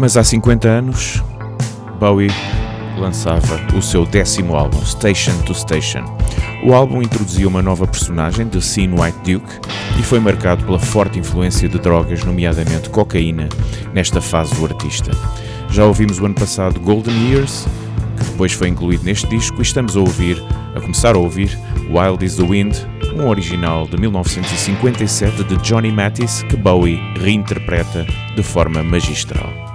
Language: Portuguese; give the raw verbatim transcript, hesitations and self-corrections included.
Mas há cinquenta anos, Bowie lançava o seu décimo álbum, Station to Station. O álbum introduziu uma nova personagem, The Sean White Duke, e foi marcado pela forte influência de drogas, nomeadamente cocaína, nesta fase do artista. Já ouvimos o ano passado Golden Years, que depois foi incluído neste disco, e estamos a ouvir, a começar a ouvir, Wild is the Wind, um original de mil novecentos e cinquenta e sete de Johnny Mathis, que Bowie reinterpreta de forma magistral.